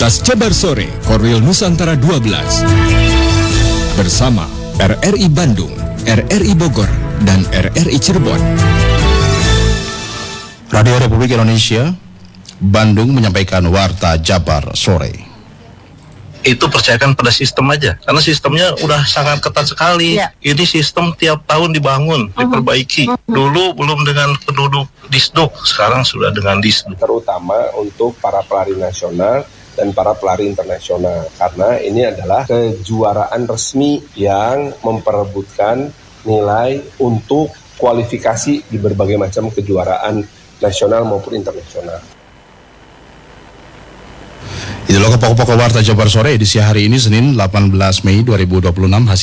Komunitas Jabar Sore Korwil Nusantara 12 bersama RRI Bandung, RRI Bogor, dan RRI Cirebon. Radio Republik Indonesia Bandung menyampaikan Warta Jabar Sore. Itu percayakan pada sistem aja, karena sistemnya udah sangat ketat sekali. Ini sistem tiap tahun dibangun, diperbaiki. Dulu belum dengan penduduk Disduk, sekarang sudah dengan Disduk. Terutama untuk para pelari nasional dan para pelari internasional, karena ini adalah kejuaraan resmi yang memperebutkan nilai untuk kualifikasi di berbagai macam kejuaraan nasional maupun internasional. Itulah pokok-pokok Warta Jabar Sore edisi hari ini Senin 18 Mei 2026.